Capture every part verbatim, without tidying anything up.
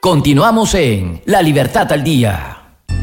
Continuamos en La Libertad al Día.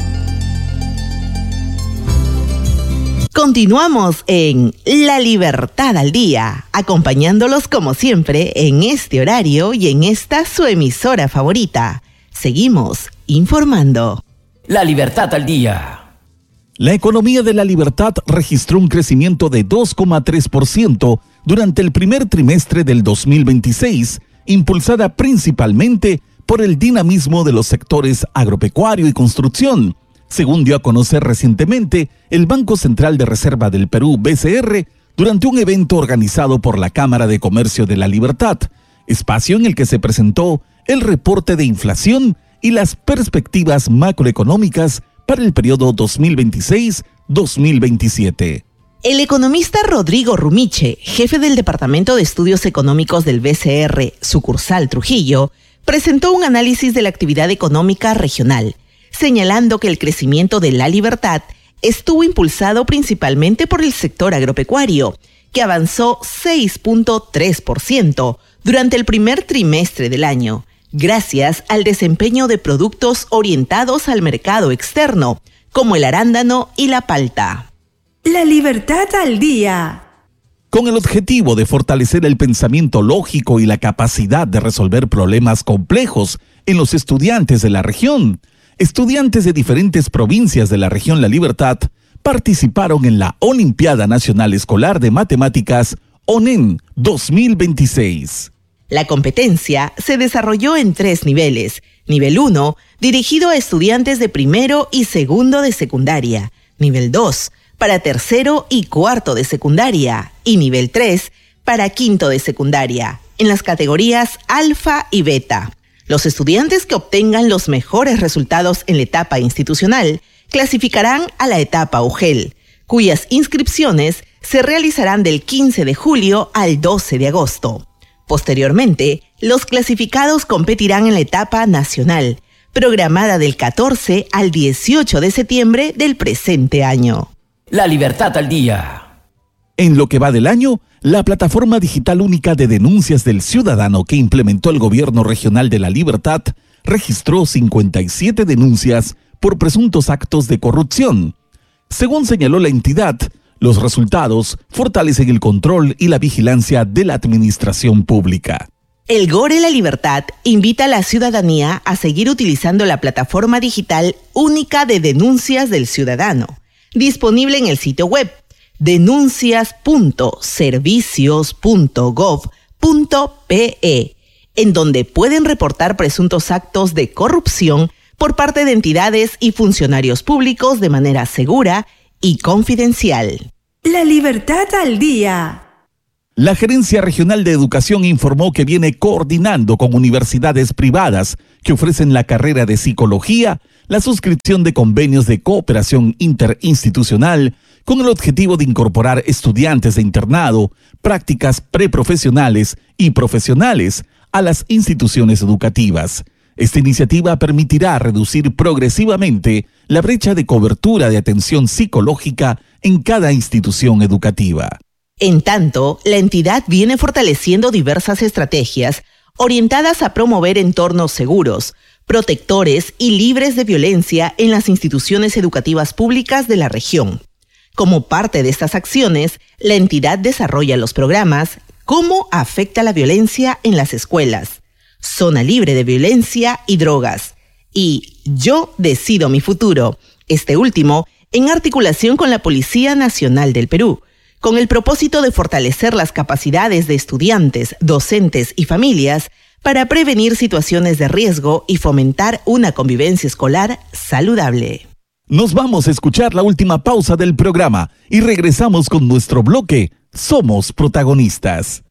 Continuamos en La Libertad al Día, acompañándolos como siempre en este horario y en esta su emisora favorita. Seguimos informando. La Libertad al Día. La economía de La Libertad registró un crecimiento de dos coma tres por ciento durante el primer trimestre del dos mil veintiséis, impulsada principalmente por el dinamismo de los sectores agropecuario y construcción, según dio a conocer recientemente el Banco Central de Reserva del Perú, B C R, durante un evento organizado por la Cámara de Comercio de La Libertad, espacio en el que se presentó el reporte de inflación y las perspectivas macroeconómicas para el periodo dos mil veintiséis a dos mil veintisiete. El economista Rodrigo Rumiche, jefe del Departamento de Estudios Económicos del B C R, sucursal Trujillo, presentó un análisis de la actividad económica regional, señalando que el crecimiento de La Libertad estuvo impulsado principalmente por el sector agropecuario, que avanzó seis punto tres por ciento durante el primer trimestre del año, gracias al desempeño de productos orientados al mercado externo, como el arándano y la palta. La Libertad al Día. Con el objetivo de fortalecer el pensamiento lógico y la capacidad de resolver problemas complejos en los estudiantes de la región, estudiantes de diferentes provincias de la región La Libertad participaron en la Olimpiada Nacional Escolar de Matemáticas O N E M dos mil veintiséis. La competencia se desarrolló en tres niveles. Nivel uno, dirigido a estudiantes de primero y segundo de secundaria. Nivel dos, para tercero y cuarto de secundaria. Y nivel tres, para quinto de secundaria, en las categorías alfa y beta. Los estudiantes que obtengan los mejores resultados en la etapa institucional clasificarán a la etapa U G E L, cuyas inscripciones se realizarán del quince de julio al doce de agosto. Posteriormente, los clasificados competirán en la etapa nacional, programada del catorce al dieciocho de septiembre del presente año. La Libertad al Día. En lo que va del año, la plataforma digital única de denuncias del ciudadano que implementó el gobierno regional de La Libertad registró cincuenta y siete denuncias por presuntos actos de corrupción. Según señaló la entidad, los resultados fortalecen el control y la vigilancia de la administración pública. El Gore La Libertad invita a la ciudadanía a seguir utilizando la plataforma digital única de denuncias del ciudadano, disponible en el sitio web denuncias punto servicios punto gov punto pe, en donde pueden reportar presuntos actos de corrupción por parte de entidades y funcionarios públicos de manera segura y confidencial. La Libertad al Día. La Gerencia Regional de Educación informó que viene coordinando con universidades privadas que ofrecen la carrera de psicología la suscripción de convenios de cooperación interinstitucional con el objetivo de incorporar estudiantes de internado, prácticas preprofesionales y profesionales a las instituciones educativas. Esta iniciativa permitirá reducir progresivamente la brecha de cobertura de atención psicológica en cada institución educativa. En tanto, la entidad viene fortaleciendo diversas estrategias orientadas a promover entornos seguros, protectores y libres de violencia en las instituciones educativas públicas de la región. Como parte de estas acciones, la entidad desarrolla los programas ¿Cómo afecta la violencia en las escuelas?, Zona Libre de Violencia y Drogas y Yo Decido Mi Futuro, este último en articulación con la Policía Nacional del Perú, con el propósito de fortalecer las capacidades de estudiantes, docentes y familias para prevenir situaciones de riesgo y fomentar una convivencia escolar saludable. Nos vamos a escuchar la última pausa del programa y regresamos con nuestro bloque Somos Protagonistas.